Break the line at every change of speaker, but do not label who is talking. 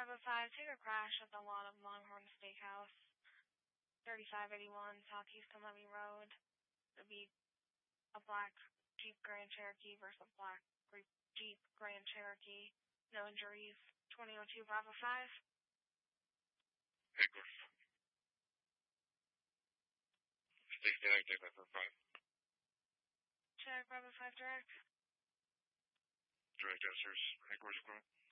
Bravo 5, take a crash at the lot of Longhorn Steakhouse, 3581 Southeast Columbia Road. It'll be a black Jeep Grand Cherokee versus a black Jeep Grand Cherokee. No injuries. 2002 Bravo 5.
Hickory. Stay connected, Bravo 5.
Check Bravo 5 direct.
Direct answers. Hickory Square.